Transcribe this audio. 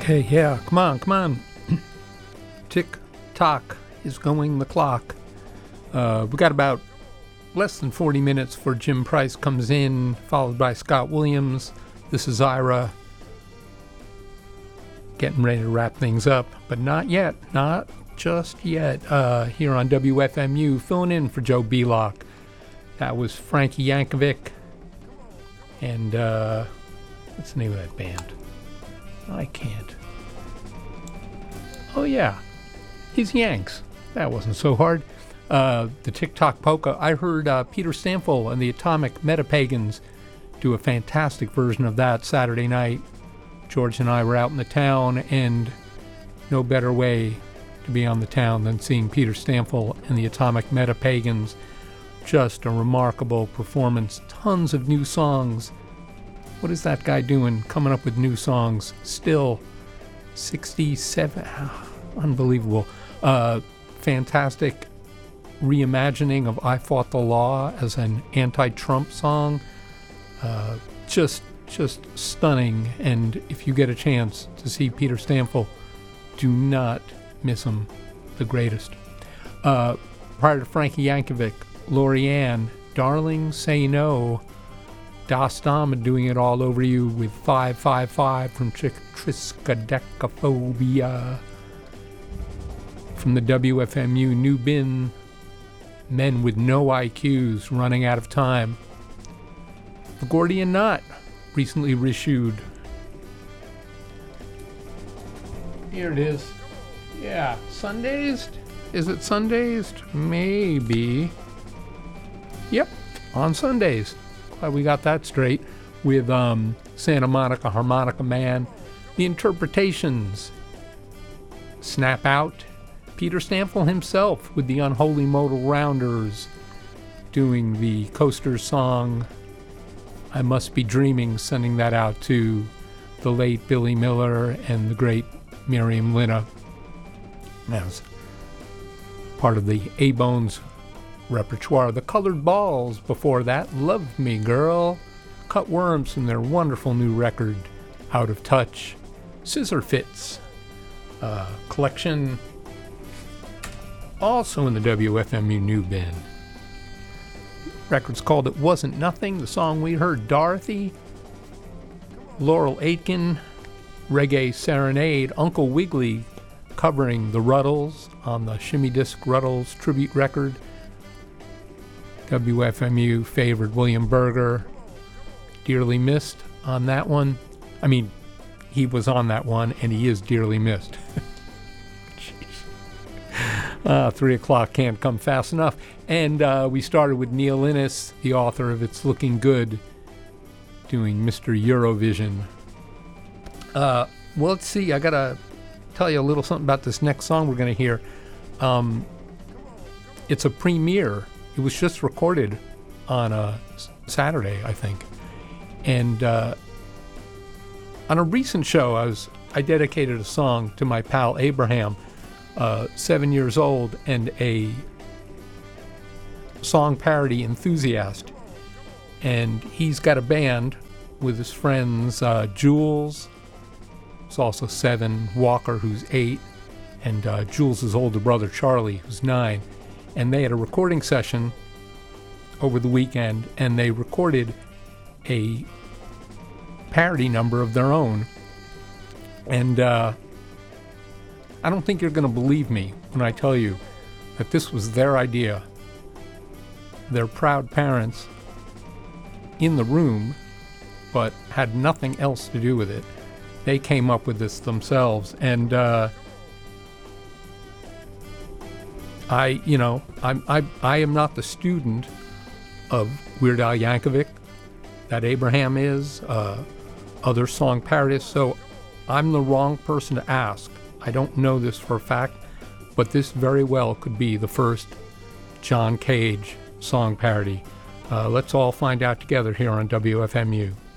Okay, yeah, come on, come on. Tick tock is going the clock. We got about less than 40 minutes before Jim Price comes in, followed by Scott Williams. This is Ira. Getting ready to wrap things up, but not yet, not just yet. Here on WFMU, filling in for Joe Belock. That was Frankie Yankovic. And, what's the name of that band? I can't. Oh, yeah. His Yanks. That wasn't so hard. The TikTok Polka. I heard Peter Stanfill and the Atomic Metapagans do a fantastic version of that Saturday night. George and I were out in the town, and no better way to be on the town than seeing Peter Stanfill and the Atomic Metapagans. Just a remarkable performance. Tons of new songs. What is that guy doing? Coming up with new songs. Still 67. Unbelievable. Fantastic reimagining of I Fought the Law as an anti-Trump song. Just stunning. And if you get a chance to see Peter Stanfill, do not miss him. The greatest. Prior to Frankie Yankovic, Lorianne, Darling Say No, Das Dama doing it all over you with 555 from Triskaidekaphobia. From the WFMU New Bin, Men with No IQs, Running Out of Time. The Gordian Knot, recently reissued. Here it is. Yeah, Sundazed? Is it Sundazed? Maybe. Yep, on Sundays. Glad we got that straight. With Santa Monica Harmonica Man. The Interpretations. Snap Out. Peter Stanfill himself with the Unholy Modal Rounders doing the Coaster song I Must Be Dreaming, sending that out to the late Billy Miller and the great Miriam Linna. That was part of the A-Bones repertoire. The Colored Balls before that, Love Me Girl. Cut Worms from their wonderful new record, Out of Touch. Scissor Fits collection, also in the WFMU New Bin. Record's called It Wasn't Nothing. The song we heard, Dorothy. Laurel Aitken, Reggae Serenade. Uncle Wiggily covering the Ruddles on the Shimmy Disc Ruddles tribute record. WFMU favored William Berger, dearly missed on that one. I mean, he was on that one, and he is dearly missed. Jeez. 3 o'clock can't come fast enough. And we started with Neil Innes, the author of It's Looking Good, doing Mr. Eurovision. Well, let's see. I got to tell you a little something about this next song we're going to hear. It's a premiere. It was just recorded on a Saturday, I think. And on a recent show, I dedicated a song to my pal Abraham, 7 years old, and a song parody enthusiast. And he's got a band with his friends Jules, who's also 7, Walker, who's 8, and Jules' older brother Charlie, who's 9. And they had a recording session over the weekend, and they recorded a parody number of their own. And I don't think you're going to believe me when I tell you that this was their idea. Their proud parents in the room, but had nothing else to do with it. They came up with this themselves, and I am not the student of Weird Al Yankovic that Abraham is, other song parodists, so I'm the wrong person to ask. I don't know this for a fact, but this very well could be the first John Cage song parody. Let's all find out together here on WFMU.